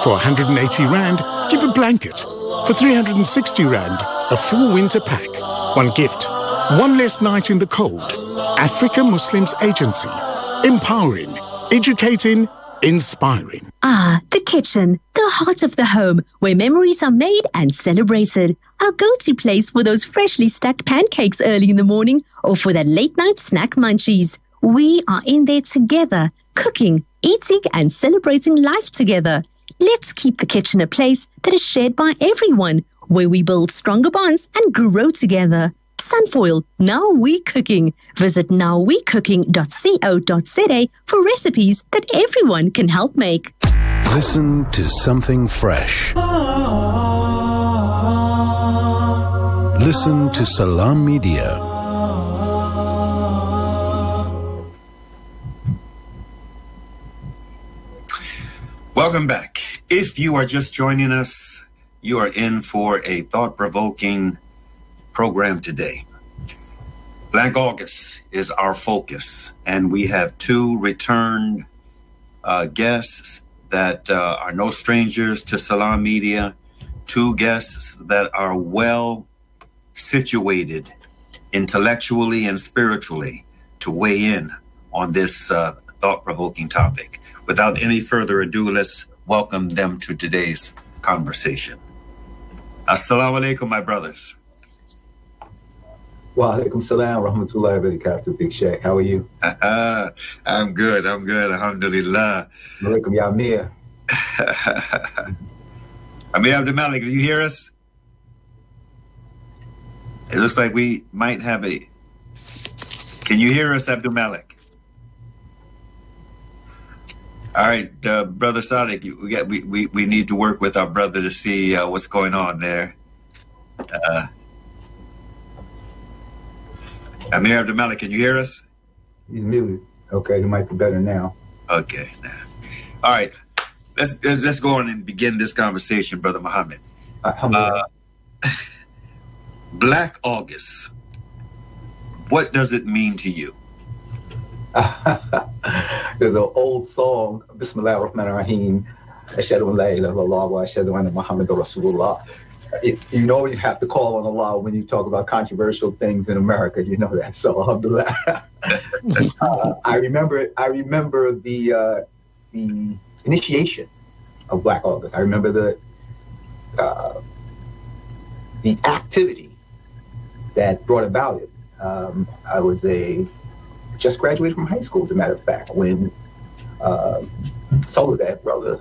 For 180 Rand, give a blanket. For 360 Rand, a full winter pack. One gift, one less night in the cold. Africa Muslims Agency. Empowering, educating, inspiring. Ah, the kitchen, the heart of the home, where memories are made and celebrated. Our go-to place for those freshly stacked pancakes early in the morning or for that late-night snack munchies. We are in there together, cooking, eating and celebrating life together. Let's keep the kitchen a place that is shared by everyone, where we build stronger bonds and grow together. Sunfoil, Now We Cooking. Visit nowwecooking.co.za for recipes that everyone can help make. Listen to something fresh. Listen to Salam Media. Welcome back. If you are just joining us, you are in for a thought-provoking program today. Black August is our focus, and we have two returned guests that are no strangers to Salam Media, two guests that are well situated intellectually and spiritually to weigh in on this thought-provoking topic. Without any further ado, let's welcome them to today's conversation. Assalamu alaikum, my brothers. Wa alaikum salam, rahmatullahi wa barakatuh, Big Shaq. How are you? I'm good, alhamdulillah. Alaikum, ya Amir. Amir Abdul Malik, do you hear us? It looks like we might have a... Can you hear us, Abdul Malik? All right, Brother Sadiq, we need to work with our brother to see what's going on there. Amir Abdul Malik, can you hear us? He's muted. Okay, he might be better now. Okay. All right, let's go on and begin this conversation, Brother Muhammad. Black August. What does it mean to you? There's an old song, Bismillah ar-Rahman ar-Rahim, Ashhadu an la ilaha illallah wa ashhadu anna Muhammadan Rasulullah. You know you have to call on Allah when you talk about controversial things in America. You know that. So alhamdulillah. I remember the initiation of Black August. I remember the activity that brought about it. I was just graduated from high school, as a matter of fact, when Soledad brother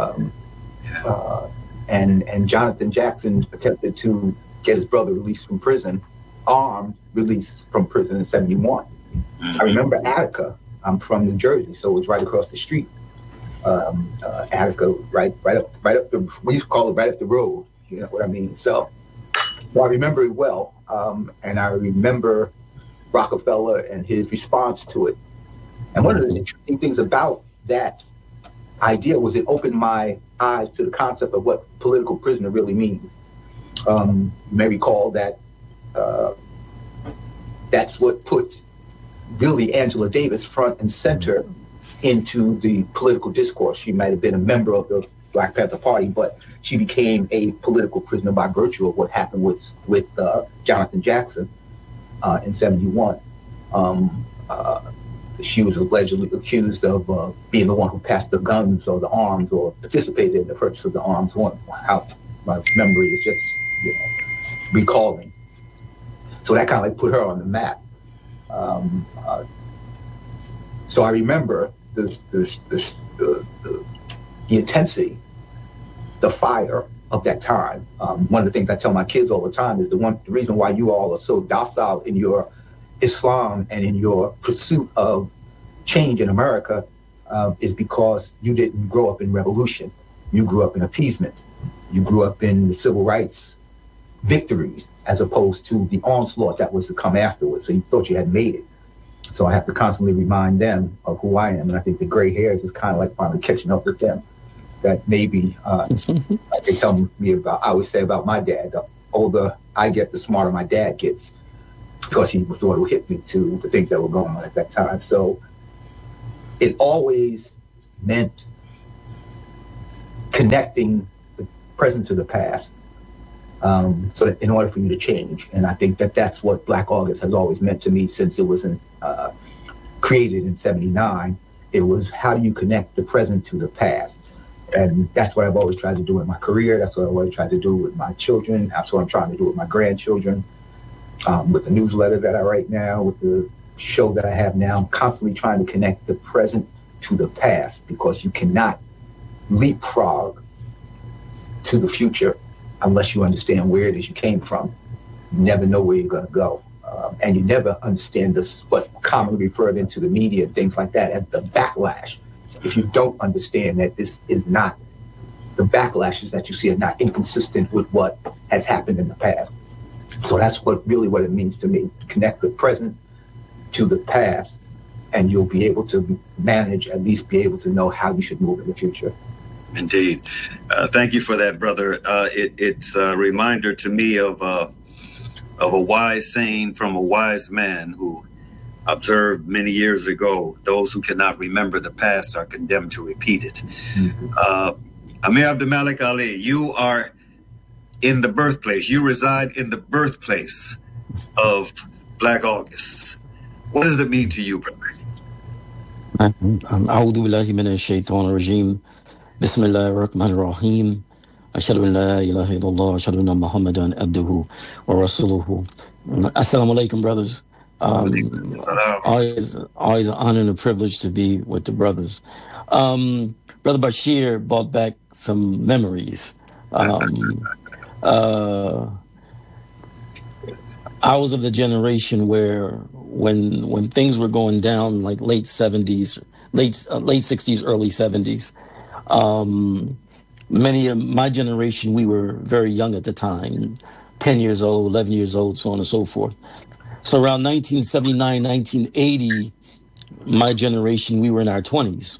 and Jonathan Jackson attempted to get his brother released from prison, armed, released from prison in 1971. I remember Attica. I'm from New Jersey, so it was right across the street. Attica, right up the, we used to call it right up the road. You know what I mean? So I remember it well, and I remember Rockefeller and his response to it. And one of the interesting things about that idea was it opened my eyes to the concept of what political prisoner really means. You may recall that that's what put really Angela Davis front and center into the political discourse. She might have been a member of the Black Panther Party, but she became a political prisoner by virtue of what happened with Jonathan Jackson in 1971. She was allegedly accused of being the one who passed the guns or the arms or participated in the purchase of the arms. How my memory is just, recalling. So that kind of like put her on the map. So I remember the intensity, the fire of that time. One of the things I tell my kids all the time is the reason why you all are so docile in your Islam and in your pursuit of change in America is because you didn't grow up in revolution. You grew up in appeasement. You grew up in the civil rights victories as opposed to the onslaught that was to come afterwards. So you thought you had made it. So I have to constantly remind them of who I am. And I think the gray hairs is kind of like finally catching up with them. That maybe, like they tell me about, I always say about my dad, the older I get, the smarter my dad gets, because he was the one who hit me to the things that were going on at that time. So it always meant connecting the present to the past, so that in order for you to change. And I think that that's what Black August has always meant to me since it was created in '79. It was, how do you connect the present to the past? And that's what I've always tried to do in my career. That's what I've always tried to do with my children. That's what I'm trying to do with my grandchildren, with the newsletter that I write now, with the show that I have now. I'm constantly trying to connect the present to the past, because you cannot leapfrog to the future unless you understand where it is you came from. You never know where you're going to go. And you never understand this, what commonly referred into the media and things like that as the backlash. If you don't understand that this is not, the backlashes that you see are not inconsistent with what has happened in the past. So that's what it means to me. Connect the present to the past, and you'll be able to manage, at least be able to know how you should move in the future. Indeed. Thank you for that, brother. It's a reminder to me of a wise saying from a wise man who observed many years ago, those who cannot remember the past are condemned to repeat it. Mm-hmm. Amir Abdulmalik Ali, you are in the birthplace. You reside in the birthplace of Black August. What does it mean to you, brother? أعوذ بالله من الشيطان الرجيم بسم الله الرحمن الرحيم أشهد أن لا إله إلا الله أشهد أن محمدا عبده ورسوله. Assalamu alaikum, brothers. Always an honor and a privilege to be with the brothers. Brother Bashir brought back some memories. I was of the generation where when things were going down, like late 60s, early 70s, many of my generation, we were very young at the time, 10 years old, 11 years old, so on and so forth. So around 1979, 1980, my generation, we were in our 20s.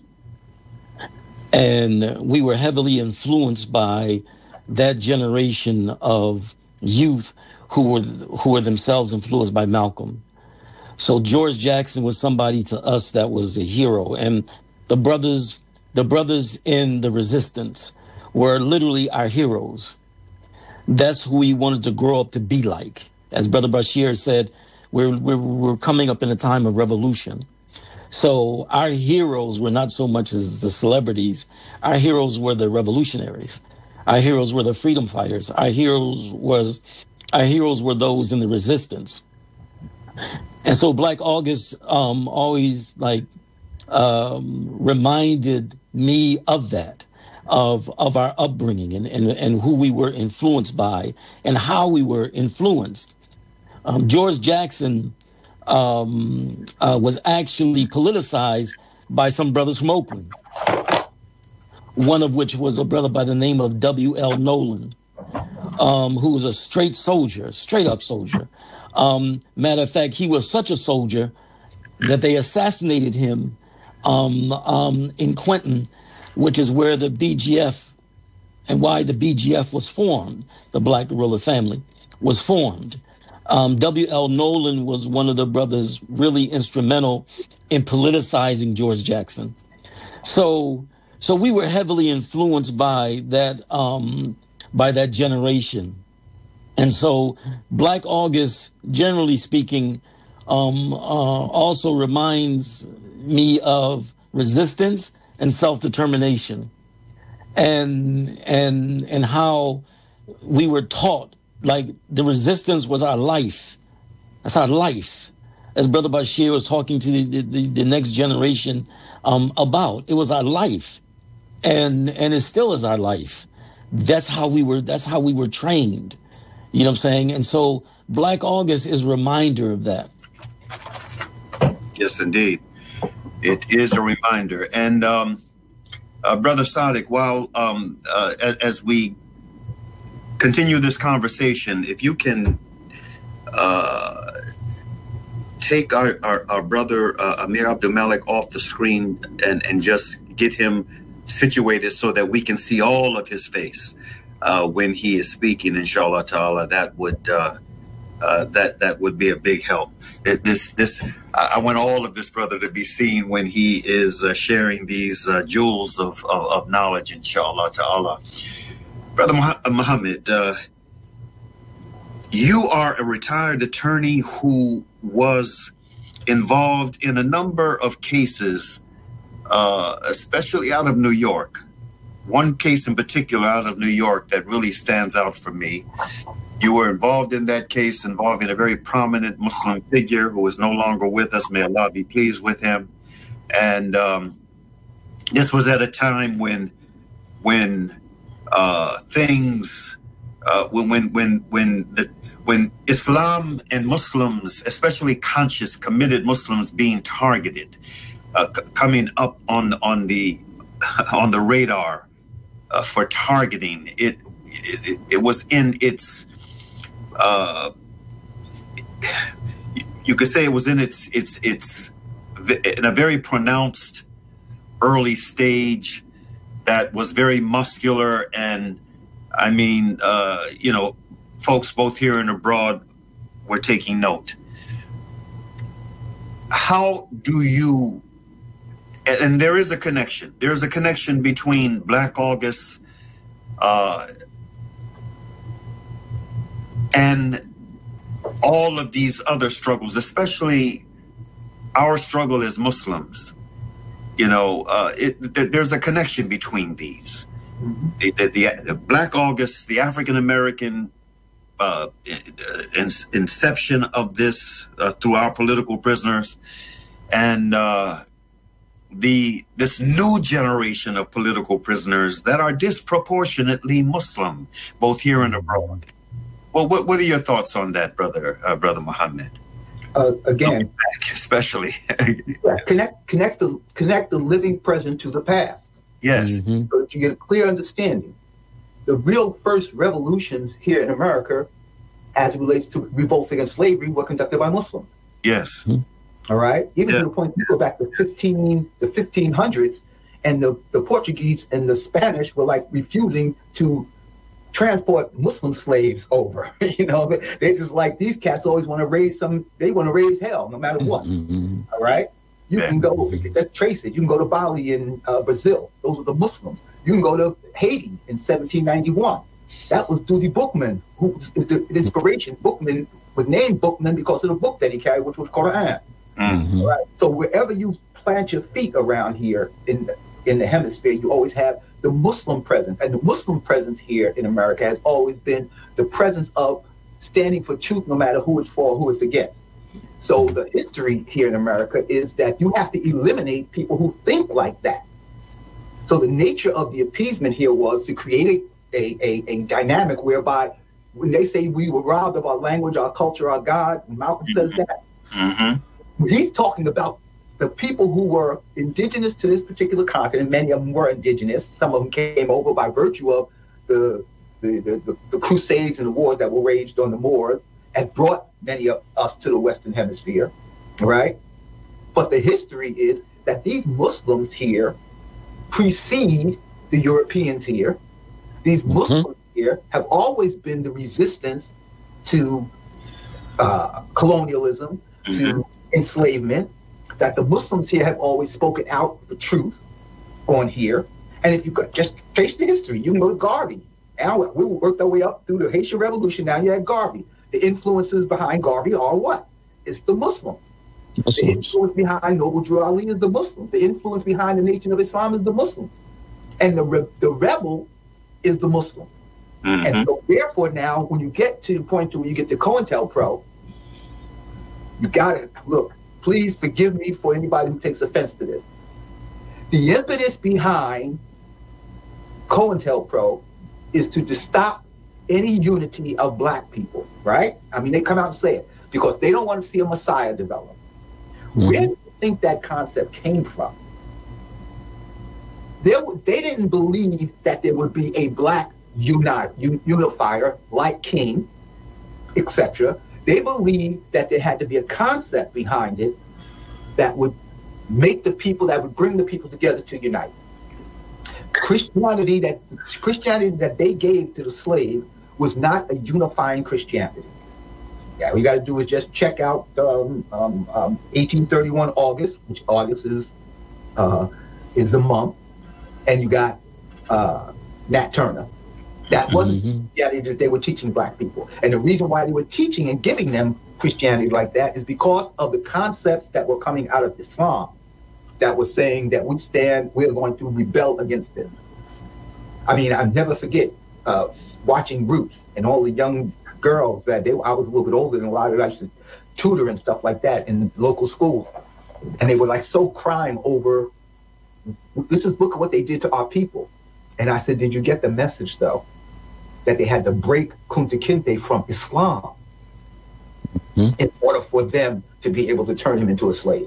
And we were heavily influenced by that generation of youth who were themselves influenced by Malcolm. So George Jackson was somebody to us that was a hero. And the brothers in the resistance were literally our heroes. That's who we wanted to grow up to be like. As Brother Bashir said, we're coming up in a time of revolution. So our heroes were not so much as the celebrities. Our heroes were the revolutionaries. Our heroes were the freedom fighters. Our heroes were those in the resistance. And so Black August always reminded me of that, of our upbringing and who we were influenced by and how we were influenced. George Jackson was actually politicized by some brothers from Oakland, one of which was a brother by the name of W.L. Nolan, who was a straight up soldier. Matter of fact, he was such a soldier that they assassinated him in Quentin, which is where the BGF and why the BGF was formed, the Black Guerrilla Family was formed. W.L. Nolan was one of the brothers really instrumental in politicizing George Jackson. So we were heavily influenced by that generation. And so Black August, generally speaking, also reminds me of resistance and self-determination and how we were taught, like the resistance was our life. That's our life. As Brother Bashir was talking to the next generation about, it was our life. And it still is our life. That's how we were trained. You know what I'm saying? And so Black August is a reminder of that. Yes, indeed. It is a reminder. And Brother Sadiq, while as we continue this conversation, if you can take our brother Amir Abdulmalik off the screen and just get him situated so that we can see all of his face when he is speaking, inshallah ta'ala, that would that would be a big help. I want all of this brother to be seen when he is sharing these jewels of knowledge, inshallah ta'ala. Brother Muhammad, you are a retired attorney who was involved in a number of cases, especially out of New York. One case in particular out of New York that really stands out for me. You were involved in that case involving a very prominent Muslim figure who is no longer with us. May Allah be pleased with him. And this was at a time when Islam and Muslims, especially conscious, committed Muslims, being targeted, coming up on the radar for targeting. It was in its you could say it was in its in a very pronounced early stage that was very muscular, and I mean, folks both here and abroad were taking note. How do you, and there is a connection. There's a connection between Black August and all of these other struggles, especially our struggle as Muslims. There's a connection between these. Mm-hmm. The Black August, the African American inception of this through our political prisoners, and this new generation of political prisoners that are disproportionately Muslim, both here and abroad. Well, what are your thoughts on that, brother Muhammad? Again, especially connect the living present to the past. Yes, so that you get a clear understanding. The real first revolutions here in America, as it relates to revolts against slavery, were conducted by Muslims. Yes. All right. Even to the point you go back to the 1500s, and the Portuguese and the Spanish were like refusing to transport Muslim slaves over. They just like, these cats always want to raise hell no matter what. Mm-hmm. All right. You can go, let's trace it. You can go to Bali in Brazil. Those are the Muslims. You can go to Haiti in 1791. That was Dudi Boukman, who was the inspiration. Boukman was named Boukman because of the book that he carried, which was Quran. Mm-hmm. All right. So wherever you plant your feet around here in the hemisphere, you always have the Muslim presence. And the Muslim presence here in America has always been the presence of standing for truth, no matter who is for or who is against. So the history here in America is that you have to eliminate people who think like that. So the nature of the appeasement here was to create a dynamic whereby when they say we were robbed of our language, our culture, our God, Malcolm says that, he's talking about the people who were indigenous to this particular continent. Many of them were indigenous. Some of them came over by virtue of the crusades and the wars that were waged on the Moors and brought many of us to the Western Hemisphere, right? But the history is that these Muslims here precede the Europeans here. These Muslims here have always been the resistance to colonialism, to enslavement, that the Muslims here have always spoken out for truth on here. And if you could just trace the history, you can go to Garvey. And we worked our way up through the Haitian Revolution. Now you had Garvey. The influences behind Garvey are what? It's the Muslims. The influence behind Noble Drew Ali is the Muslims. The influence behind the Nation of Islam is the Muslims. And the rebel is the Muslim. Mm-hmm. And so therefore now, when you get to the point where you get to COINTELPRO, you got to look. Please forgive me for anybody who takes offense to this. The impetus behind COINTELPRO is to stop any unity of Black people, right? I mean, they come out and say it because they don't want to see a Messiah develop. Mm-hmm. Where do you think that concept came from? They didn't believe that there would be a Black unifier like King, etc. They believed that there had to be a concept behind it that would make the people, that would bring the people together to unite. Christianity that they gave to the slave was not a unifying Christianity. Yeah, we got to do is just check out 1831 August, which August is the month, and you got Nat Turner. That wasn't Christianity that they were teaching black people. And the reason why they were teaching and giving them Christianity like that is because of the concepts that were coming out of Islam that was saying that we're going to rebel against this. I mean, I'll never forget watching Roots and all the young girls I was a little bit older than a lot of them. I used to tutor and stuff like that in local schools. And they were like so crying over, look at what they did to our people. And I said, did you get the message though? That they had to break Kunta Kinte from Islam in order for them to be able to turn him into a slave.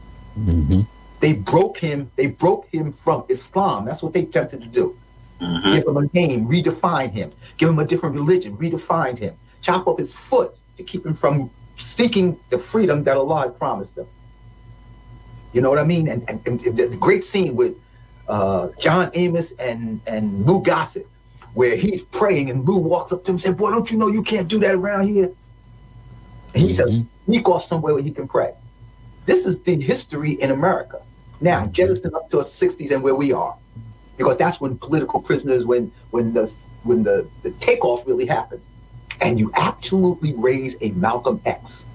They broke him from Islam. That's what they attempted to do. Give him a name, redefine him, give him a different religion, redefine him, chop off his foot to keep him from seeking the freedom that Allah had promised them. You know what I mean? And the great scene with John Amos and Lou Gossett, where he's praying and Lou walks up to him and says, boy, don't you know you can't do that around here? And he said, sneak off somewhere where he can pray. This is the history in America. Now, jettison up to the 60s and where we are. Because that's when political prisoners, when the takeoff really happens. And you absolutely raise a Malcolm X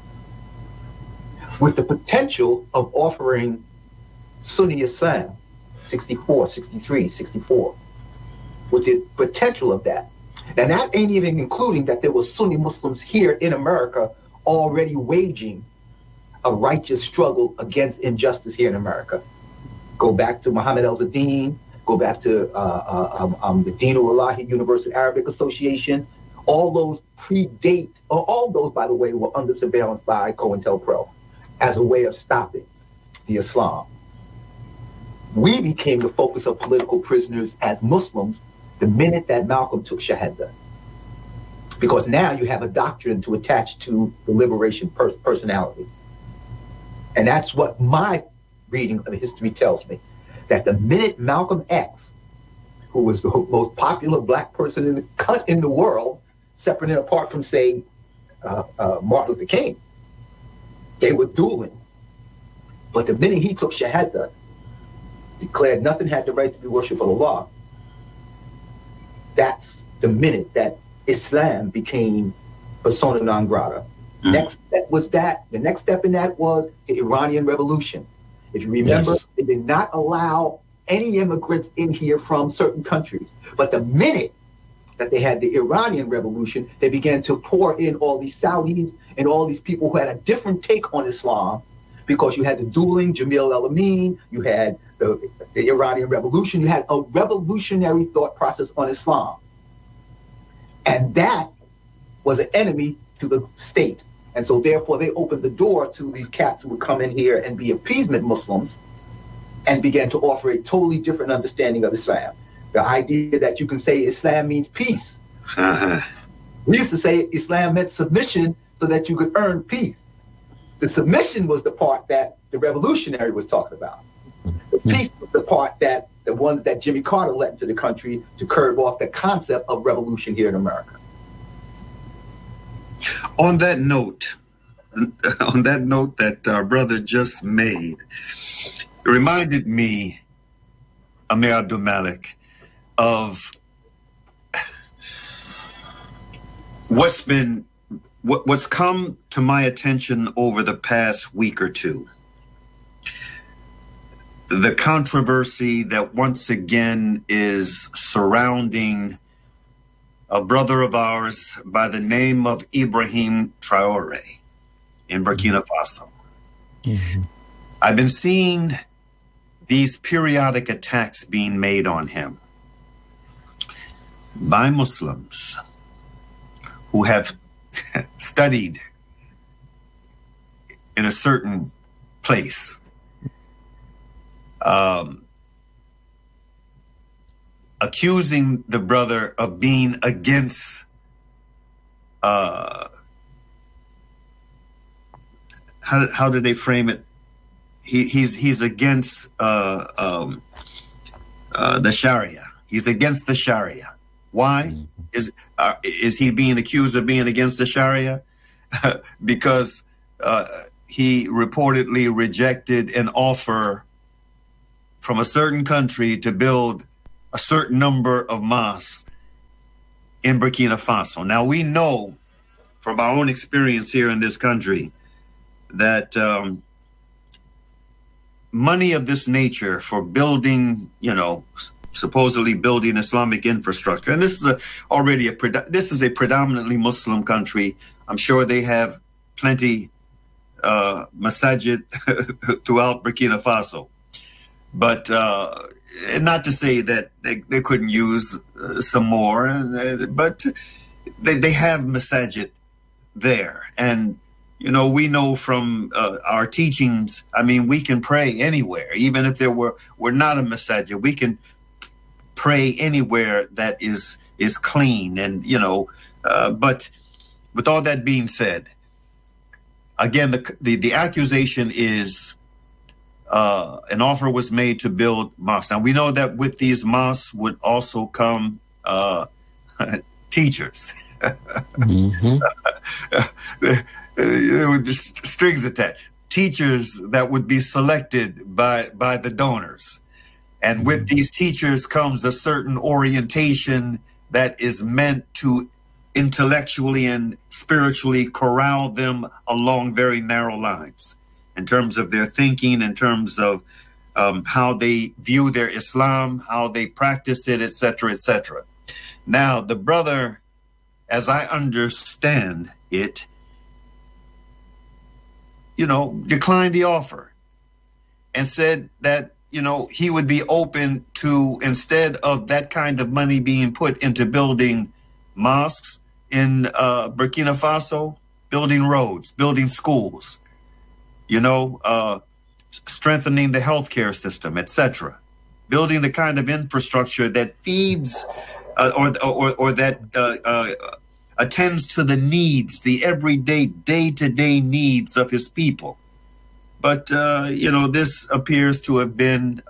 with the potential of offering Sunni Islam, 64, 63, 64, with the potential of that. And that ain't even including that there were Sunni Muslims here in America already waging a righteous struggle against injustice here in America. Go back to Muhammad El-Zadeen, go back to the Dino Wallahi Universal Arabic Association. All those predate, all those, by the way, were under surveillance by COINTELPRO as a way of stopping the Islam. We became the focus of political prisoners as Muslims the minute that Malcolm took Shahada. Because now you have a doctrine to attach to the liberation personality. And that's what my reading of history tells me. That the minute Malcolm X, who was the most popular black person in the world, separate and apart from, say, Martin Luther King, they were dueling. But the minute he took Shahada, declared nothing had the right to be worshipped but Allah, that's the minute that Islam became persona non grata. Next step was that. The next step in that was the Iranian Revolution. If you remember, they did not allow any immigrants in here from certain countries. But the minute that they had the Iranian Revolution, they began to pour in all these Saudis and all these people who had a different take on Islam, because you had the dueling Jamil El-Amin, you had the Iranian Revolution, you had a revolutionary thought process on Islam. And that was an enemy to the state. And so therefore they opened the door to these cats who would come in here and be appeasement Muslims and began to offer a totally different understanding of Islam. The idea that you can say Islam means peace. We used to say Islam meant submission so that you could earn peace. The submission was the part that the revolutionary was talking about. The peace was the part that the ones that Jimmy Carter let into the country to curb off the concept of revolution here in America. On that note that our brother just made, it reminded me, Amir Abdul Malik, of what's come to my attention over the past week or two. The controversy that once again is surrounding a brother of ours by the name of Ibrahim Traore in Burkina Faso. I've been seeing these periodic attacks being made on him by Muslims who have studied in a certain place, accusing the brother of being against how did they frame it? He's against the Sharia. He's against the Sharia. Why is he being accused of being against the Sharia? because he reportedly rejected an offer from a certain country to build a certain number of mosques in Burkina Faso. Now, we know from our own experience here in this country that money of this nature for building, supposedly building Islamic infrastructure, and this is a predominantly Muslim country. I'm sure they have plenty masajid throughout Burkina Faso, but not to say that they couldn't use some more, but they have masajid there. And we know from our teachings, we can pray anywhere, even if we're not a masajid. We can pray anywhere that is clean. And, but with all that being said, again, the accusation is an offer was made to build mosques. Now, we know that with these mosques would also come teachers. Mm-hmm. Strings attached. Teachers that would be selected by the donors. And with these teachers comes a certain orientation that is meant to intellectually and spiritually corral them along very narrow lines in terms of their thinking, in terms of how they view their Islam, how they practice it, etc., etc. Now, the brother, as I understand it, declined the offer and said that, he would be open to, instead of that kind of money being put into building mosques in Burkina Faso, building roads, building schools, strengthening the healthcare system, etc., building the kind of infrastructure that feeds or that attends to the needs, the everyday, day-to-day needs of his people. But, this appears to have been,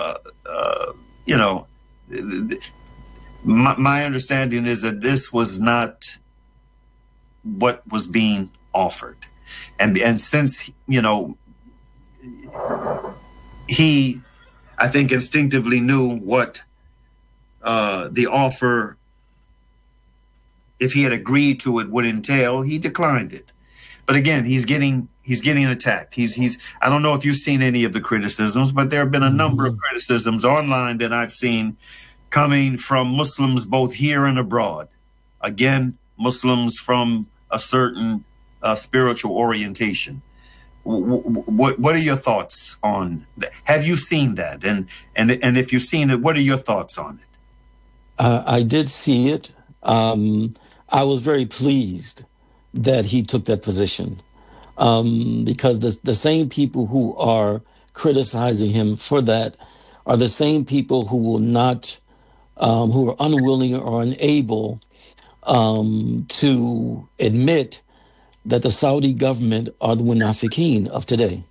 my understanding is that this was not what was being offered. And since, he, I think, instinctively knew what the offer, if he had agreed to it, would entail, he declined it. But again, he's getting attacked. He's I don't know if you've seen any of the criticisms, but there have been a number of criticisms online that I've seen coming from Muslims both here and abroad. Again, Muslims from a certain spiritual orientation. What are your thoughts on that? Have you seen that? And if you've seen it, what are your thoughts on it? I did see it. I was very pleased that he took that position, because the same people who are criticizing him for that are the same people who will not, who are unwilling or unable to admit that the Saudi government are the munafiqeen of today.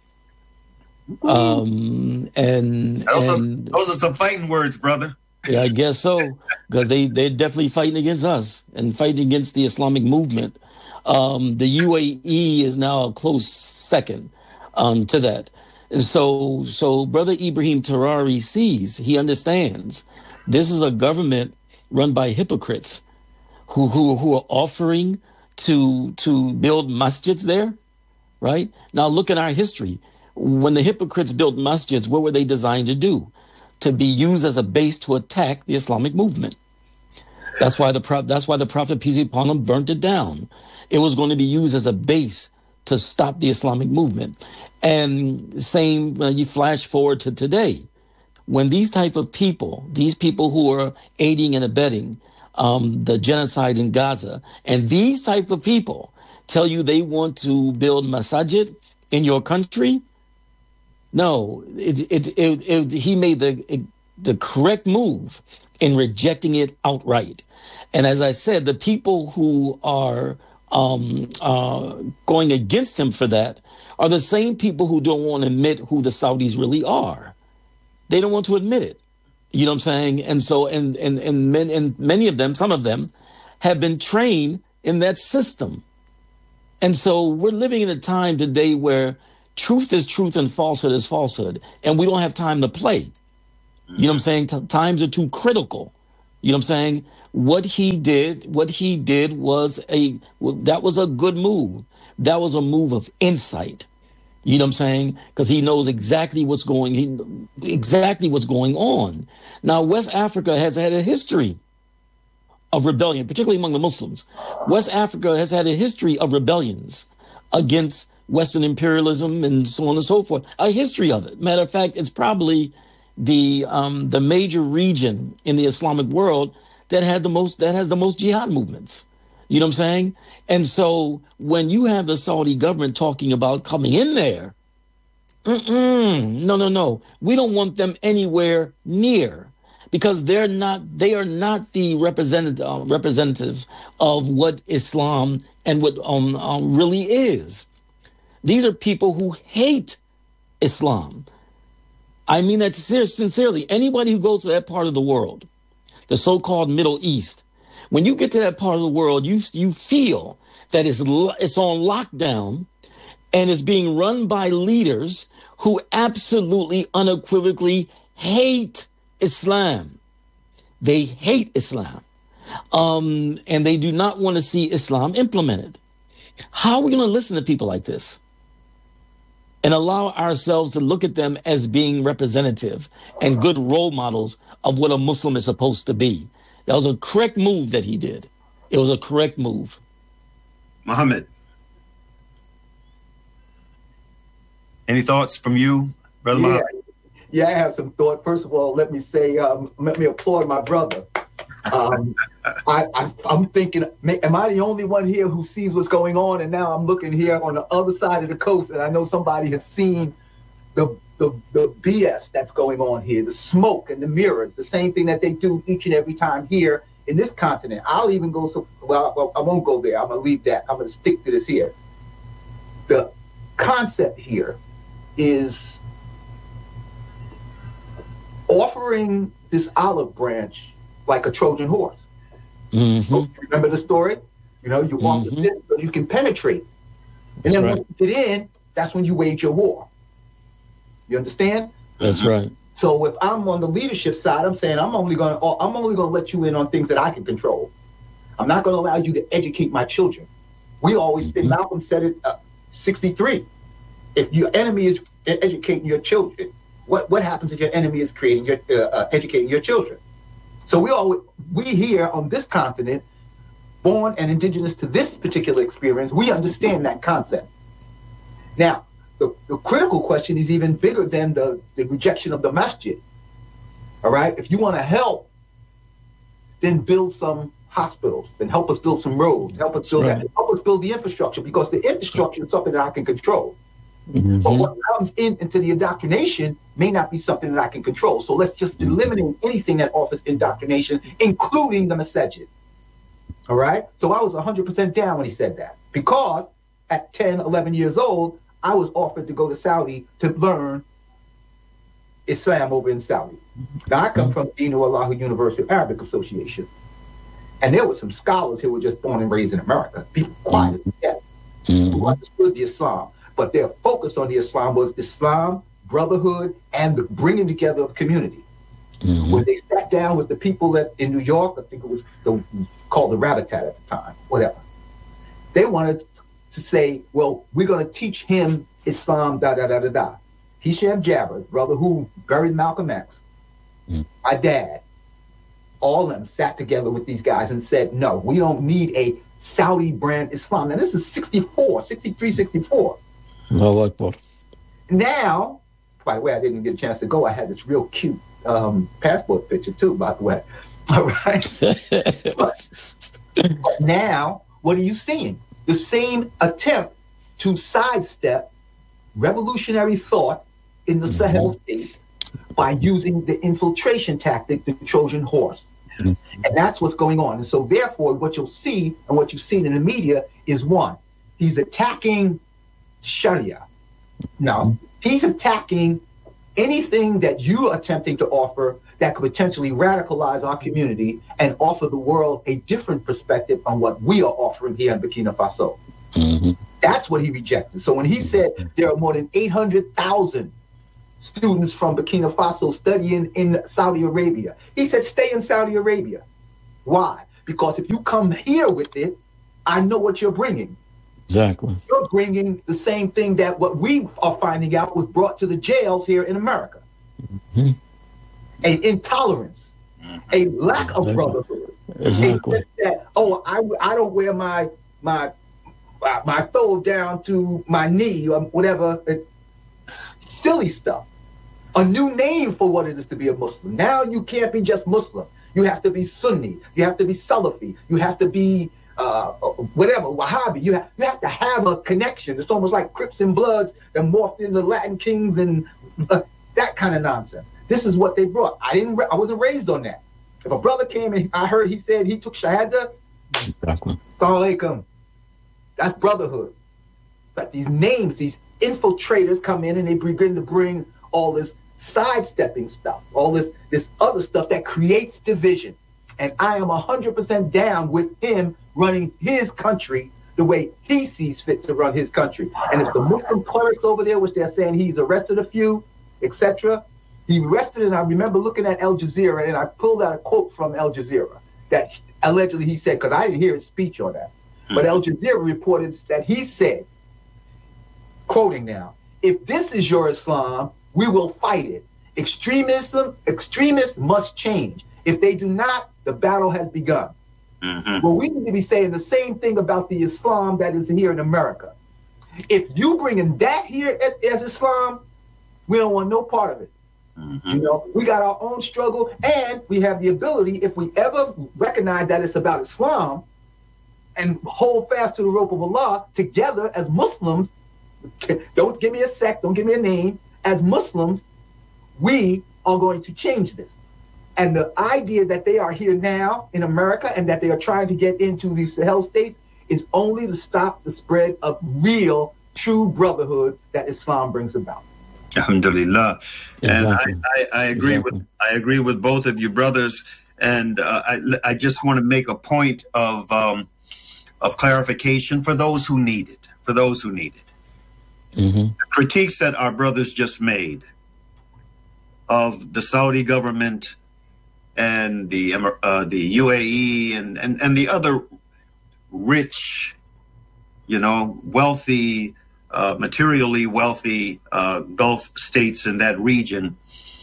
And those are some fighting words, brother. Yeah, I guess so, because they're definitely fighting against us and fighting against the Islamic movement. The UAE is now a close second to that. And so Brother Ibrahim Traore sees, he understands, this is a government run by hypocrites who are offering to build masjids there, right? Now look at our history. When the hypocrites built masjids, what were they designed to do? To be used as a base to attack the Islamic movement. That's why the Prophet, peace be upon him, burnt it down. It was going to be used as a base to stop the Islamic movement. And same, you flash forward to today, when these type of people, these people who are aiding and abetting the genocide in Gaza, and these type of people tell you they want to build masajid in your country. No, he made the correct move in rejecting it outright. And as I said, the people who are going against him for that are the same people who don't want to admit who the Saudis really are. They don't want to admit it. You know what I'm saying? And so, and many of them, some of them, have been trained in that system. And so we're living in a time today where truth is truth and falsehood is falsehood. And we don't have time to play. You know what I'm saying? Times are too critical. You know what I'm saying? What he did was that was a good move. That was a move of insight. You know what I'm saying? Because he knows exactly what's going on. Now, West Africa has had a history of rebellion, particularly among the Muslims. West Africa has had a history of rebellions against Western imperialism and so on and so forth. A history of it. Matter of fact, it's probably the major region in the Islamic world that has the most jihad movements. You know what I'm saying? And so when you have the Saudi government talking about coming in there, no. We don't want them anywhere near, because they are not the representatives of what Islam and what really is. These are people who hate Islam. I mean that sincerely. Anybody who goes to that part of the world, the so-called Middle East, when you get to that part of the world, you feel that it's on lockdown and it's being run by leaders who absolutely unequivocally hate Islam. They hate Islam. And they do not want to see Islam implemented. How are we going to listen to people like this and allow ourselves to look at them as being representative and good role models of what a Muslim is supposed to be? That was a correct move that he did. It was a correct move. Muhammad, any thoughts from you, Brother Muhammad? Yeah, I have some thought. First of all, let me say, let me applaud my brother. I'm thinking, am I the only one here who sees what's going on? And now I'm looking here on the other side of the coast, and I know somebody has seen the BS that's going on here, the smoke and the mirrors, the same thing that they do each and every time here in this continent. I'll even go I won't go there. I'm going to leave that. I'm going to stick to this here. The concept here is offering this olive branch like a Trojan horse. Mm-hmm. So remember the story? You offer this so you can penetrate. And then once you get in, that's when you wage your war. You understand? That's right. So if I'm on the leadership side, I'm saying I'm only going to let you in on things that I can control. I'm not going to allow you to educate my children. We always say, Malcolm said it, 63. If your enemy is educating your children, what happens if your enemy is educating your children? So we here on this continent, born and indigenous to this particular experience, we understand that concept. Now, the critical question is even bigger than the rejection of the masjid. All right? If you want to help, then build some hospitals, then help us build some roads, help us build the infrastructure, because the infrastructure is something that I can control. Mm-hmm. But what comes into the indoctrination may not be something that I can control. So let's just eliminate anything that offers indoctrination, including the masjid. All right? So I was 100% down when he said that, because at 10, 11 years old, I was offered to go to Saudi to learn Islam over in Saudi. Now, I come from Dinu Allahu University Arabic Association, and there were some scholars who were just born and raised in America, people quiet as death, who understood the Islam, but their focus on the Islam was Islam, brotherhood, and the bringing together of community. Mm-hmm. When they sat down with the people in New York, I think it was called the Rabitat at the time, whatever, they wanted to say, well, we're going to teach him Islam, da-da-da-da-da. Hisham Jabber, brother who buried Malcolm X, my dad, all of them sat together with these guys and said, no, we don't need a Saudi brand Islam. Now, this is 63, 64. No, Akbar. Now, by the way, I didn't get a chance to go. I had this real cute passport picture, too, by the way. All right? but now, what are you seeing? The same attempt to sidestep revolutionary thought in the Sahel state by using the infiltration tactic, the Trojan horse. And that's what's going on. And so therefore, what you'll see and what you've seen in the media is, one, he's attacking Sharia. No, he's attacking anything that you're attempting to offer that could potentially radicalize our community and offer the world a different perspective on what we are offering here in Burkina Faso. Mm-hmm. That's what he rejected. So when he said there are more than 800,000 students from Burkina Faso studying in Saudi Arabia, he said, stay in Saudi Arabia. Why? Because if you come here with it, I know what you're bringing. Exactly. You're bringing the same thing that what we are finding out was brought to the jails here in America. Mm-hmm. An intolerance, a lack of brotherhood. Exactly. That, oh, I don't wear my throw down to my knee or whatever. Silly stuff. A new name for what it is to be a Muslim. Now you can't be just Muslim. You have to be Sunni. You have to be Salafi. You have to be whatever, Wahhabi. You have to have a connection. It's almost like Crips and Bloods that morphed into Latin Kings and that kind of nonsense. This is what they brought. I wasn't raised on that. If a brother came and I heard he said he took Shahada, exactly. Assalamu alaikum. That's brotherhood. But these names, these infiltrators come in and they begin to bring all this sidestepping stuff, all this other stuff that creates division. And I am 100% down with him running his country the way he sees fit to run his country. And if the Muslim clerics over there, which they're saying he's arrested a few, etc., he arrested, and I remember looking at Al Jazeera, and I pulled out a quote from Al Jazeera that allegedly he said, because I didn't hear his speech on that, but Al Jazeera reported that he said, quoting now, if this is your Islam, we will fight it. Extremists must change. If they do not, the battle has begun. Mm-hmm. Well, we need to be saying the same thing about the Islam that is here in America. If you bring in that here as Islam, we don't want no part of it. Mm-hmm. You know, we got our own struggle, and we have the ability, if we ever recognize that it's about Islam and hold fast to the rope of Allah together as Muslims, don't give me a sect, don't give me a name, as Muslims, we are going to change this. And the idea that they are here now in America and that they are trying to get into these Sahel states is only to stop the spread of real, true brotherhood that Islam brings about. Alhamdulillah. Exactly. And I agree with both of you brothers. And I just want to make a point of clarification for those who need it. Mm-hmm. The critiques that our brothers just made of the Saudi government and the UAE and the other rich, wealthy, materially wealthy Gulf states in that region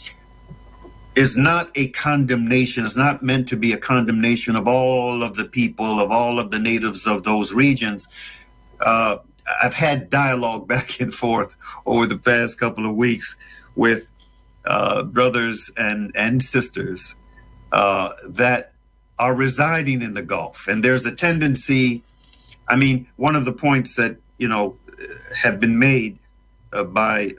is not a condemnation. It's not meant to be a condemnation of all of the people, of all of the natives of those regions. I've had dialogue back and forth over the past couple of weeks with brothers and sisters that are residing in the Gulf. And there's a tendency, one of the points that, have been made by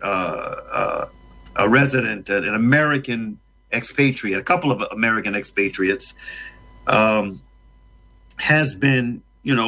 a resident, an American expatriate, a couple of American expatriates, has been,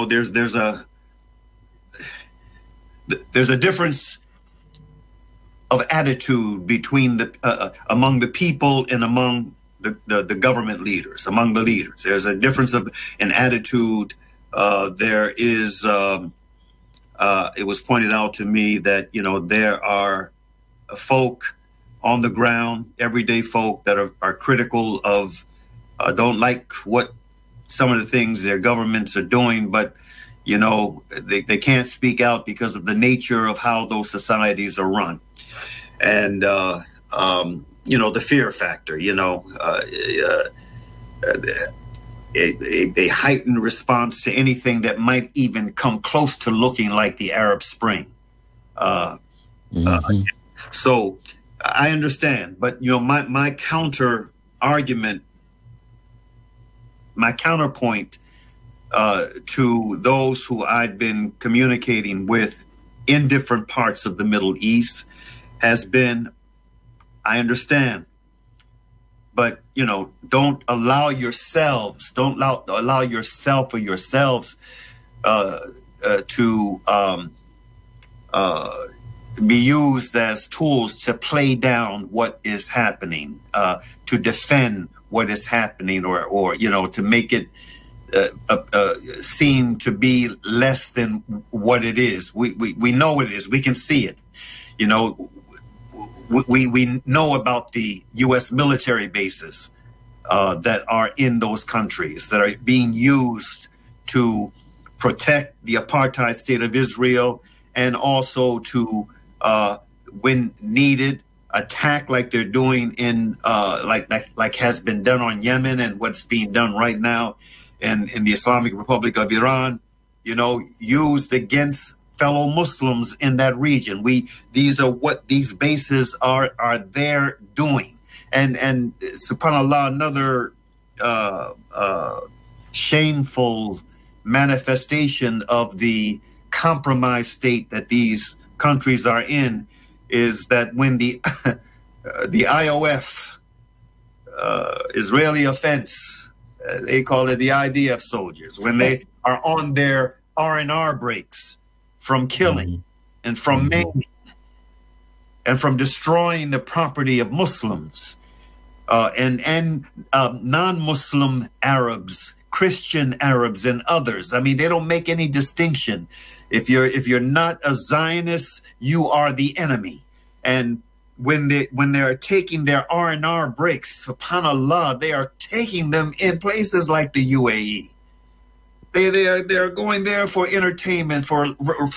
there's a difference of attitude between among the people and among the government leaders, among the leaders. There's a difference in attitude. There is, it was pointed out to me that, there are folk on the ground, everyday folk that are critical of, don't like what some of the things their governments are doing, but they can't speak out because of the nature of how those societies are run. And, the fear factor, a heightened response to anything that might even come close to looking like the Arab Spring. So I understand, but, my counter argument, my counterpoint to those who I've been communicating with in different parts of the Middle East has been, I understand, but, don't allow yourself or yourselves to be used as tools to play down what is happening, to defend what is happening, or to make it seem to be less than what it is. We know what it is. We can see it. You know, we know about the U.S. military bases that are in those countries that are being used to protect the apartheid state of Israel, and also to, when needed, attack like they're doing in like has been done on Yemen and what's being done right now in the Islamic Republic of Iran, you know, used against fellow Muslims in that region. These are what these bases are there doing. And subhanAllah, another shameful manifestation of the compromised state that these countries are in is that when the IOF, Israeli offense, they call it the IDF soldiers, when they are on their R&R breaks from killing and from maiming and from destroying the property of Muslims and non-Muslim Arabs, Christian Arabs and others. I mean, they don't make any distinction. If you're not a Zionist, you are the enemy. And when they are taking their R&R breaks, subhanAllah, they are taking them in places like the UAE. They're going there for entertainment, for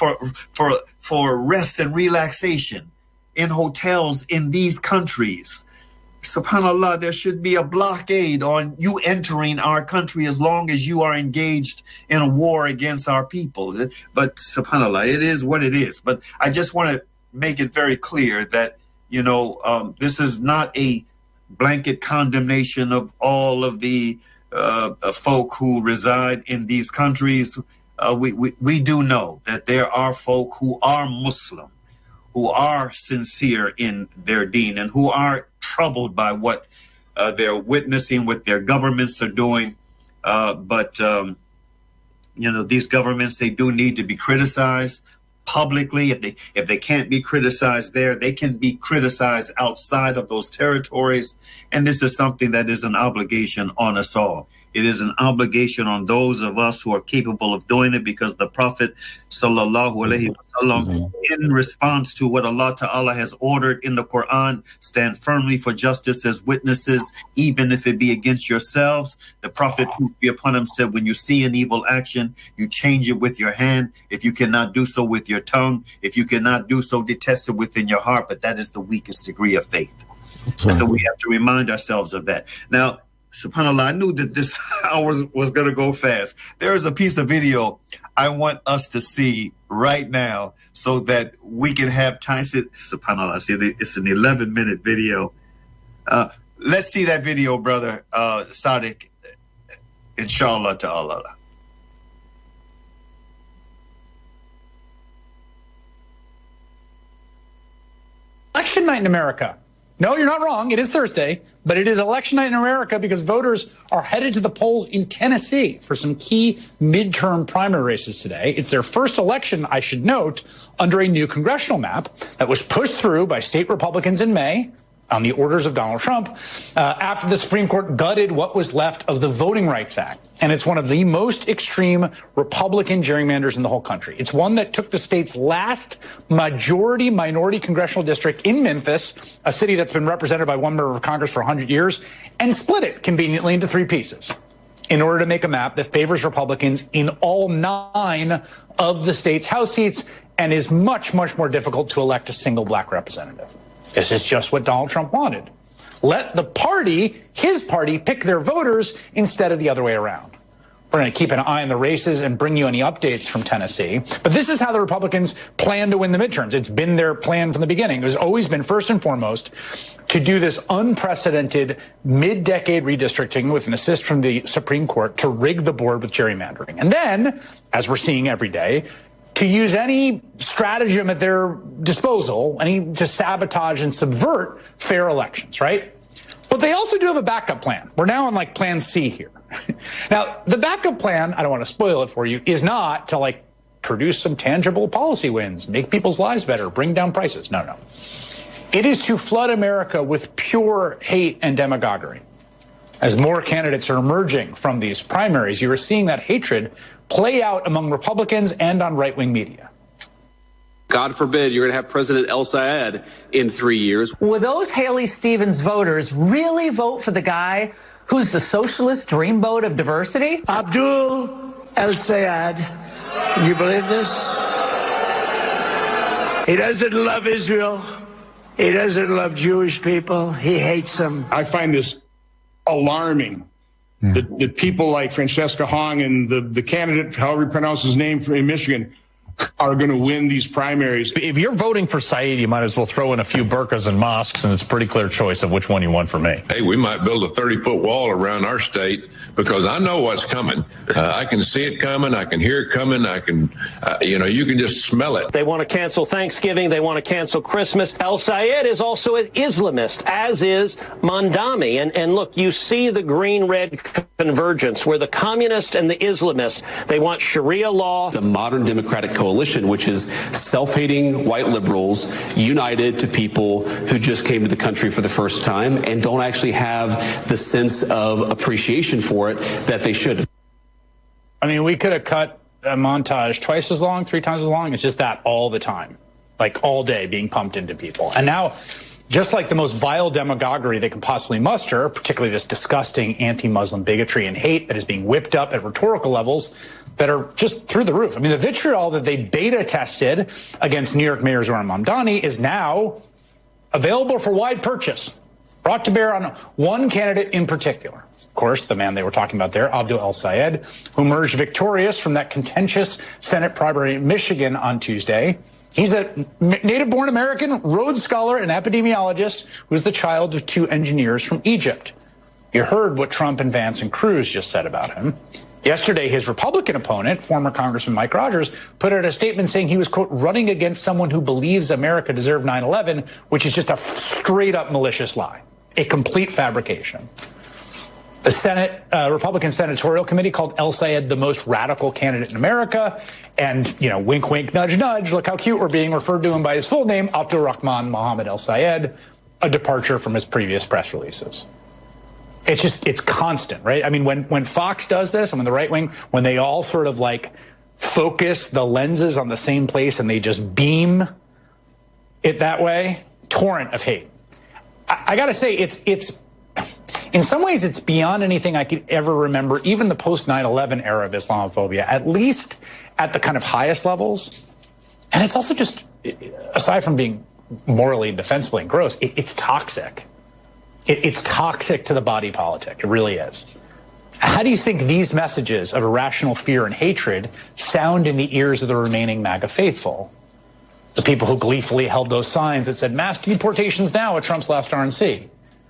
rest and relaxation in hotels in these countries. SubhanAllah, there should be a blockade on you entering our country as long as you are engaged in a war against our people. But SubhanAllah, it is what it is. But I just want to make it very clear that, you know, this is not a blanket condemnation of all of the folk who reside in these countries. We do know that there are folk who are Muslim, who are sincere in their deen, and who are troubled by what they're witnessing, what their governments are doing. But you know, these governments, they do need to be criticized publicly. If they can't be criticized there, they can be criticized outside of those territories. And this is something that is an obligation on us all. It is an obligation on those of us who are capable of doing it, because the Prophet sallallahu alaihi wasallam, in response to what Allah Ta'ala has ordered in the Quran, stand firmly for justice as witnesses, even if it be against yourselves. The Prophet, peace be upon him, said, when you see an evil action, you change it with your hand. If you cannot do so with your tongue, if you cannot do so, detest it within your heart. But that is the weakest degree of faith. And so we have to remind ourselves of that. Now, SubhanAllah, I knew that this hour was going to go fast. There is a piece of video I want us to see right now so that we can have time. SubhanAllah, see, it's an 11-minute video. Let's see that video, brother Sadiq, inshallah ta'ala. Election night in America. No, you're not wrong. It is Thursday, but it is election night in America because voters are headed to the polls in Tennessee for some key midterm primary races today. It's their first election, I should note, under a new congressional map that was pushed through by state Republicans in May on the orders of Donald Trump after the Supreme Court gutted what was left of the Voting Rights Act. And it's one of the most extreme Republican gerrymanders in the whole country. It's one that took the state's last majority-minority congressional district in Memphis, a city that's been represented by one member of Congress for 100 years, and split it conveniently into 3 pieces in order to make a map that favors Republicans in all 9 of the state's House seats and is much, much more difficult to elect a single black representative. This is just what Donald Trump wanted. Let the party, his party, pick their voters instead of the other way around. We're going to keep an eye on the races and bring you any updates from Tennessee. But this is how the Republicans plan to win the midterms. It's been their plan from the beginning. It has always been, first and foremost, to do this unprecedented mid-decade redistricting with an assist from the Supreme Court to rig the board with gerrymandering. And then, as we're seeing every day, to use any stratagem at their disposal, to sabotage and subvert fair elections, right? But they also do have a backup plan. We're now on like plan C here. Now, the backup plan, I don't want to spoil it for you, is not to produce some tangible policy wins, make people's lives better, bring down prices. No, no. It is to flood America with pure hate and demagoguery. As more candidates are emerging from these primaries, you are seeing that hatred play out among Republicans and on right-wing media. God forbid you're going to have President El-Sayed in 3 years. Will those Haley Stevens voters really vote for the guy who's the socialist dreamboat of diversity? Abdul El-Sayed. Can you believe this? He doesn't love Israel. He doesn't love Jewish people. He hates them. I find this alarming that people like Francesca Hong and the candidate, however you pronounce his name, in Michigan, are going to win these primaries. If you're voting for Saeed, you might as well throw in a few burqas and mosques, and it's a pretty clear choice of which one you want for me. Hey, we might build a 30-foot wall around our state because I know what's coming. I can see it coming. I can hear it coming. I can, you can just smell it. They want to cancel Thanksgiving. They want to cancel Christmas. El-Sayed is also an Islamist, as is Mondami. And look, you see the green-red convergence where the communists and the Islamists, they want Sharia law. The modern Democratic coalition, which is self-hating white liberals united to people who just came to the country for the first time and don't actually have the sense of appreciation for it that they should. I mean, we could have cut a montage twice as long, 3 times as long. It's just that all the time, like all day being pumped into people. And now, just like the most vile demagoguery they can possibly muster, particularly this disgusting anti-Muslim bigotry and hate that is being whipped up at rhetorical levels that are just through the roof. I mean, the vitriol that they beta tested against New York Mayor Zohran Mamdani is now available for wide purchase, brought to bear on one candidate in particular. Of course, the man they were talking about there, Abdul El-Sayed, who emerged victorious from that contentious Senate primary in Michigan on Tuesday. He's a native-born American, Rhodes Scholar, and epidemiologist who's the child of 2 engineers from Egypt. You heard what Trump and Vance and Cruz just said about him. Yesterday, his Republican opponent, former Congressman Mike Rogers, put out a statement saying he was, quote, running against someone who believes America deserved 9/11, which is just a straight-up malicious lie, a complete fabrication. The Senate Republican Senatorial Committee called El-Sayed the most radical candidate in America. And, wink, wink, nudge, nudge, look how cute we're being referred to him by his full name, Abdul Rahman Mohammed El-Sayed, a departure from his previous press releases. It's constant, right? I mean, when Fox does this, and when the right wing, when they all sort of like focus the lenses on the same place and they just beam it that way, torrent of hate. I got to say, it's in some ways, it's beyond anything I could ever remember, even the post 9/11 era of Islamophobia, at least at the kind of highest levels. And it's also just, aside from being morally and defensively and gross, it's toxic. It's toxic to the body politic. It really is. How do you think these messages of irrational fear and hatred sound in the ears of the remaining MAGA faithful? The people who gleefully held those signs that said mass deportations now at Trump's last RNC.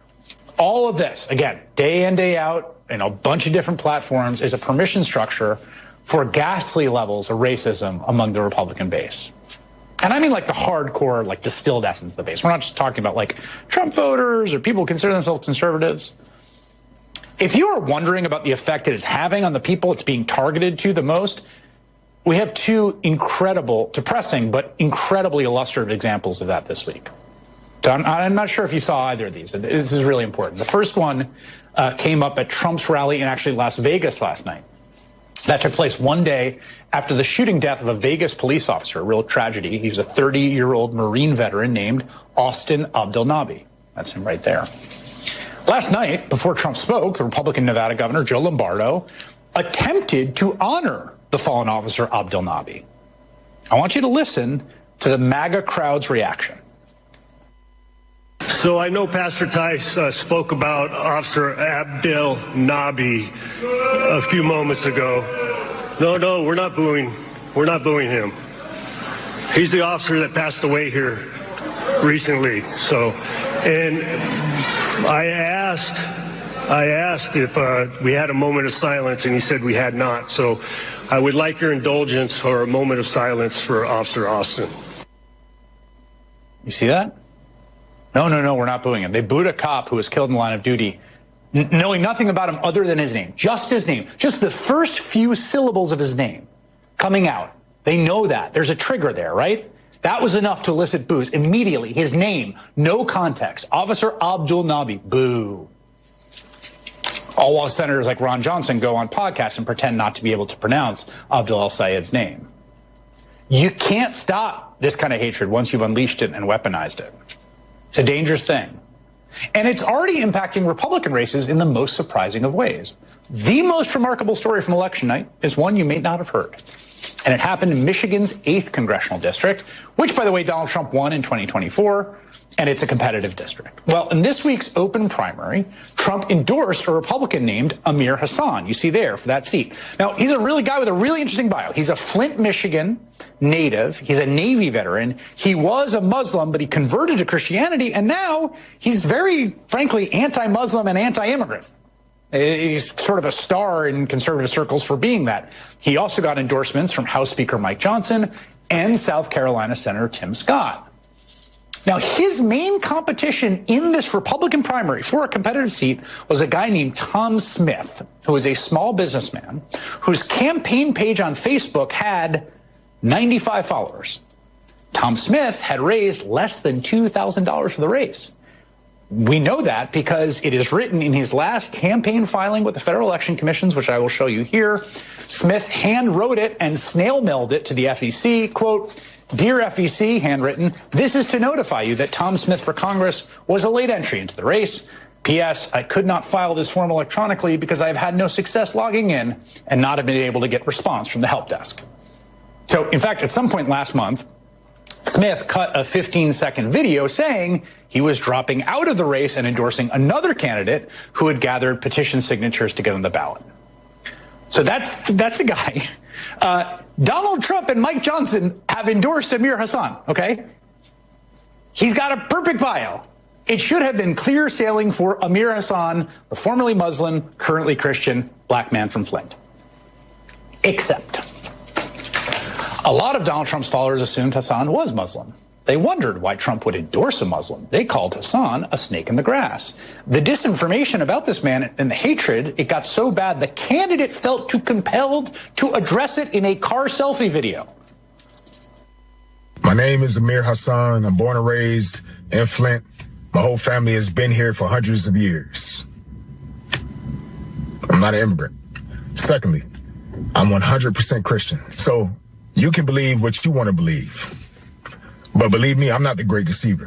All of this, again, day in, day out, in a bunch of different platforms, is a permission structure for ghastly levels of racism among the Republican base. And I mean like the hardcore, like distilled essence of the base. We're not just talking about like Trump voters or people who consider themselves conservatives. If you are wondering about the effect it is having on the people it's being targeted to the most, we have 2 incredible, depressing, but incredibly illustrative examples of that this week. So I'm not sure if you saw either of these. This is really important. The first one came up at Trump's rally in actually Las Vegas last night. That took place one day after the shooting death of a Vegas police officer, a real tragedy. He was a 30-year-old Marine veteran named Austin Abdelnaby. That's him right there. Last night, before Trump spoke, the Republican Nevada governor, Joe Lombardo, attempted to honor the fallen officer Abdelnaby. I want you to listen to the MAGA crowd's reaction. So I know Pastor Tice spoke about Officer Abdelnaby a few moments ago. No, we're not booing. We're not booing him. He's the officer that passed away here recently. So, and I asked if we had a moment of silence, and he said we had not. So I would like your indulgence for a moment of silence for Officer Austin. You see that? No, we're not booing him. They booed a cop who was killed in the line of duty, knowing nothing about him other than his name. Just his name. Just the first few syllables of his name coming out. They know that. There's a trigger there, right? That was enough to elicit boos. Immediately, his name, no context. Officer Abdelnaby, boo. All while senators like Ron Johnson go on podcasts and pretend not to be able to pronounce Abdel El-Sayed's name. You can't stop this kind of hatred once you've unleashed it and weaponized it. It's a dangerous thing. And it's already impacting Republican races in the most surprising of ways. The most remarkable story from election night is one you may not have heard. And it happened in Michigan's 8th congressional district, which, by the way, Donald Trump won in 2024, and it's a competitive district. Well, in this week's open primary, Trump endorsed a Republican named Amir Hassan. You see there for that seat. Now, he's a really guy with a really interesting bio. He's a Flint, Michigan native. He's a Navy veteran. He was a Muslim, but he converted to Christianity, and now he's very, frankly, anti-Muslim and anti-immigrant. He's sort of a star in conservative circles for being that. He also got endorsements from House Speaker Mike Johnson and South Carolina Senator Tim Scott. Now, his main competition in this Republican primary for a competitive seat was a guy named Tom Smith, who is a small businessman whose campaign page on Facebook had 95 followers. Tom Smith had raised less than $2,000 for the race. We know that because it is written in his last campaign filing with the Federal Election Commissions, which I will show you here. Smith hand wrote it and snail mailed it to the FEC. Quote, "Dear FEC," handwritten, "this is to notify you that Tom Smith for Congress was a late entry into the race. P.S. I could not file this form electronically because I have had no success logging in and not have been able to get response from the help desk." So, in fact, at some point last month, Smith cut a 15-second video saying he was dropping out of the race and endorsing another candidate who had gathered petition signatures to get on the ballot. So that's the guy. Donald Trump and Mike Johnson have endorsed Amir Hassan, okay? He's got a perfect bio. It should have been clear sailing for Amir Hassan, the formerly Muslim, currently Christian, black man from Flint. Except a lot of Donald Trump's followers assumed Hassan was Muslim. They wondered why Trump would endorse a Muslim. They called Hassan a snake in the grass. The disinformation about this man and the hatred, it got so bad the candidate felt too compelled to address it in a car selfie video. My name is Amir Hassan. I'm born and raised in Flint. My whole family has been here for hundreds of years. I'm not an immigrant. Secondly, I'm 100% Christian. So you can believe what you want to believe. But believe me, I'm not the great deceiver.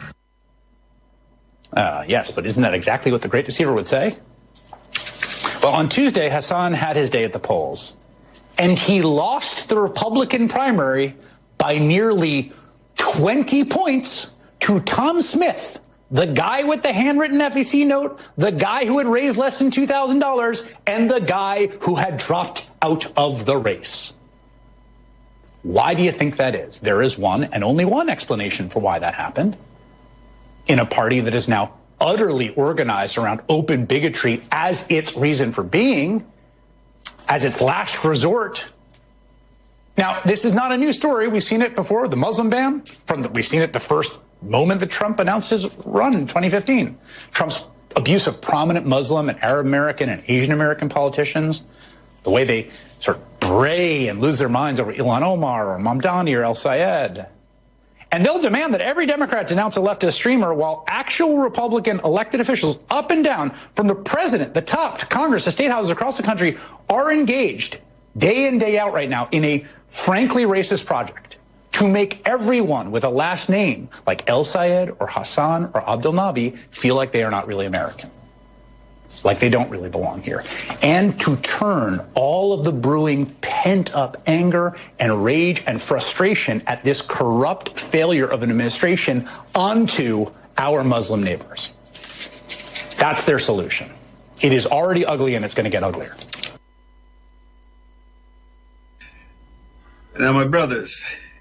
Yes, but isn't that exactly what the great deceiver would say? Well, on Tuesday, Hassan had his day at the polls, and he lost the Republican primary by nearly 20 points to Tom Smith, the guy with the handwritten FEC note, the guy who had raised less than $2,000, and the guy who had dropped out of the race. Why do you think that is? There is one and only one explanation for why that happened. In a party that is now utterly organized around open bigotry as its reason for being, as its last resort. Now, this is not a new story. We've seen it before, the Muslim ban. We've seen it the first moment that Trump announced his run in 2015. Trump's abuse of prominent Muslim and Arab American and Asian American politicians, the way they sort of bray and lose their minds over Ilhan Omar or Mamdani or El-Sayed. And they'll demand that every Democrat denounce a leftist streamer while actual Republican elected officials up and down, from the president, the top, to Congress, to state houses across the country, are engaged day in, day out right now in a frankly racist project to make everyone with a last name like El-Sayed or Hassan or Abdel Nabi feel like they are not really American, like they don't really belong here, and to turn all of the brewing pent-up anger and rage and frustration at this corrupt failure of an administration onto our Muslim neighbors. That's their solution. It is already ugly, and it's going to get uglier. Now, my brothers,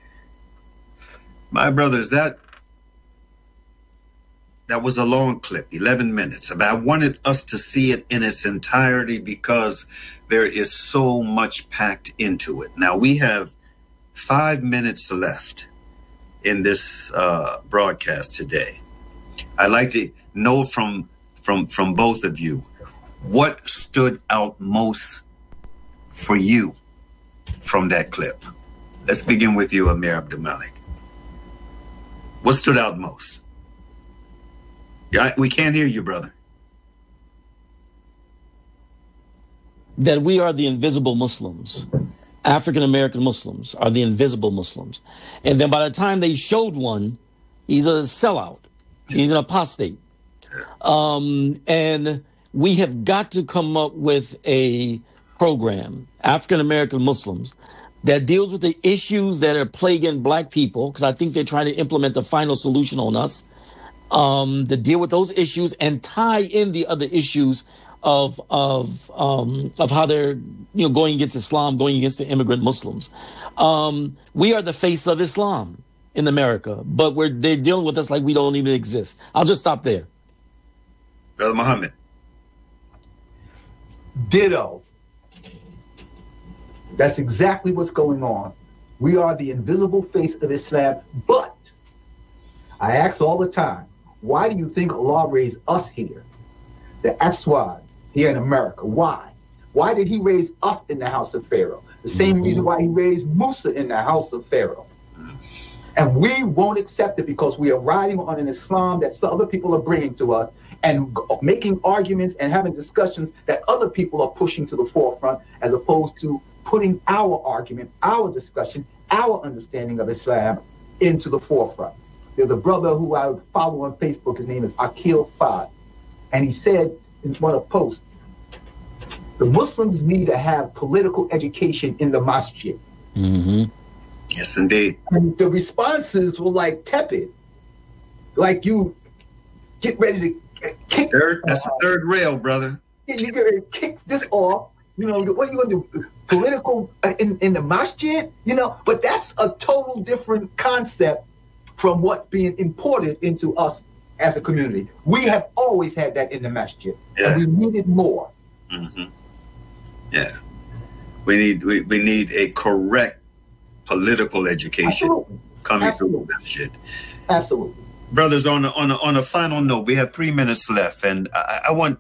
that was a long clip, 11 minutes. But I wanted us to see it in its entirety because there is so much packed into it. Now, we have 5 minutes left in this broadcast today. I'd like to know from both of you, what stood out most for you from that clip? Let's begin with you, Amir Abdelmalik. What stood out most? Yeah, we can't hear you, brother. that we are the invisible Muslims. African-American Muslims are the invisible Muslims. And then by the time they showed one, he's a sellout. He's an apostate. And we have got to come up with a program, African-American Muslims, that deals with the issues that are plaguing black people, because I think they're trying to implement the final solution on us, to deal with those issues and tie in the other issues of how they're going against Islam, going against the immigrant Muslims. We are the face of Islam in America, but they're dealing with us like we don't even exist. I'll just stop there. Brother Muhammad. Ditto. That's exactly what's going on. We are the invisible face of Islam, but I ask all the time, why do you think Allah raised us here? The Aswad here in America. Why? Why did he raise us in the house of Pharaoh? The same reason why he raised Musa in the house of Pharaoh. And we won't accept it because we are riding on an Islam that other people are bringing to us and making arguments and having discussions that other people are pushing to the forefront, as opposed to putting our argument, our discussion, our understanding of Islam into the forefront. There's a brother who I follow on Facebook. His name is Akil Fad. And he said in one of the posts, the Muslims need to have political education in the masjid. Mm-hmm. Yes, indeed. And the responses were like tepid. Like, you get ready to kick. That's the third rail, brother. You get ready to kick this off. What are you going to do? Political in the masjid? But that's a total different concept from what's being imported into us as a community. We have always had that in the masjid. Yeah. And we needed more. Mm-hmm. Yeah. We need a correct political education coming through the masjid. Absolutely. Brothers, on a final note, we have 3 minutes left, and I want,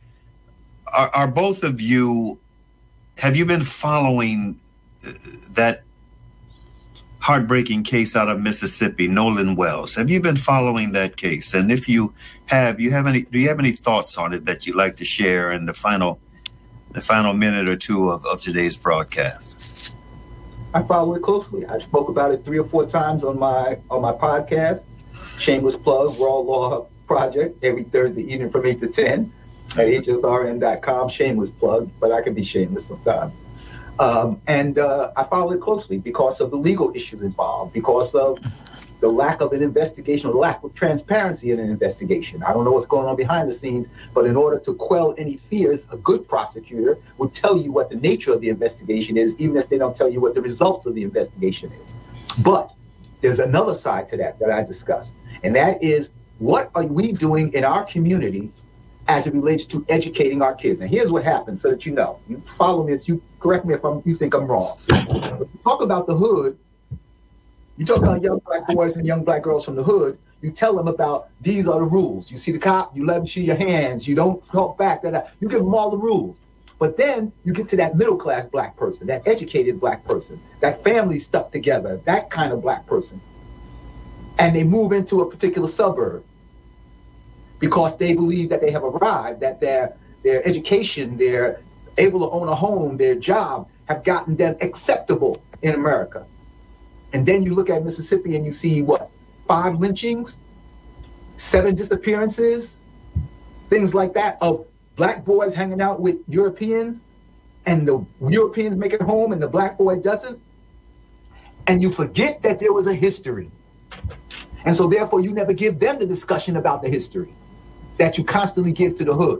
are both of you, have you been following that heartbreaking case out of Mississippi, Nolan Wells? Have you been following that case? And if you have, do you have any thoughts on it that you'd like to share in the final minute or two of today's broadcast? I follow it closely. I spoke about it 3 or 4 times on my podcast, Shameless Plug, Raw Law Project, every Thursday evening from 8 to 10 at hsrn.com. Shameless plug, but I can be shameless sometimes. And I follow it closely because of the legal issues involved, because of the lack of an investigation, or the lack of transparency in an investigation. I don't know what's going on behind the scenes, but in order to quell any fears, a good prosecutor would tell you what the nature of the investigation is, even if they don't tell you what the results of the investigation is. But there's another side to that I discussed, and that is, what are we doing in our community as it relates to educating our kids? And here's what happens, so that you know. You follow me, you correct me if you think I'm wrong. If you talk about the hood, you talk about young black boys and young black girls from the hood, you tell them about, these are the rules. You see the cop, you let them see your hands, you don't talk back, you give them all the rules. But then you get to that middle class black person, that educated black person, that family stuck together, that kind of black person. And they move into a particular suburb because they believe that they have arrived, that their education, they're able to own a home, their job have gotten them acceptable in America. And then you look at Mississippi and you see what? 5 lynchings, 7 disappearances, things like that, of black boys hanging out with Europeans, and the Europeans make it home and the black boy doesn't. And you forget that there was a history. And so therefore you never give them the discussion about the history that you constantly give to the hood.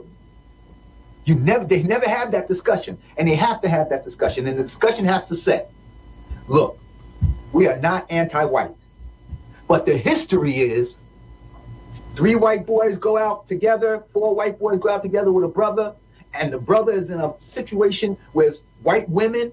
They never have that discussion, and they have to have that discussion. And the discussion has to say, look, we are not anti-white, but the history is 3 white boys go out together, 4 white boys go out together with a brother, and the brother is in a situation with white women.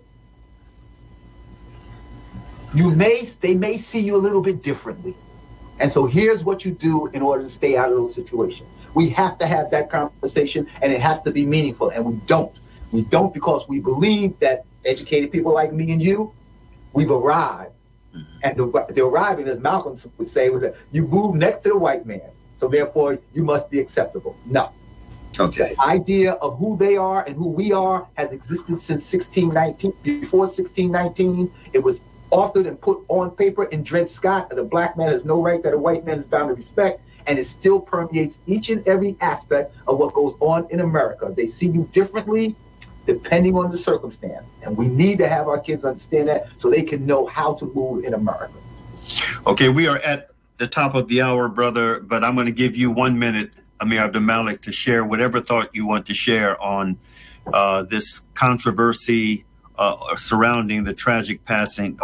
They may see you a little bit differently. And so here's what you do in order to stay out of those situations. We have to have that conversation, and it has to be meaningful, and we don't. We don't because we believe that educated people like me and you, we've arrived. And the arriving, as Malcolm would say, was that you move next to the white man, so therefore you must be acceptable. No. The idea of who they are and who we are has existed since 1619. Before 1619, it was authored and put on paper in Dred Scott that a black man has no right that a white man is bound to respect, and it still permeates each and every aspect of what goes on in America. They see you differently depending on the circumstance, and we need to have our kids understand that so they can know how to move in America. Okay, we are at the top of the hour, brother, but I'm going to give you 1 minute, Amir Abdul-Malik, to share whatever thought you want to share on this controversy surrounding the tragic passing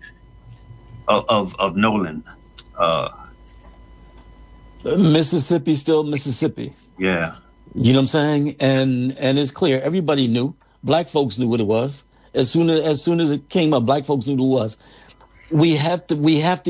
of Nolan. Mississippi still Mississippi. Yeah. You know what I'm saying? And it's clear. Everybody knew. Black folks knew what it was. As soon as it came up, black folks knew what it was. We have to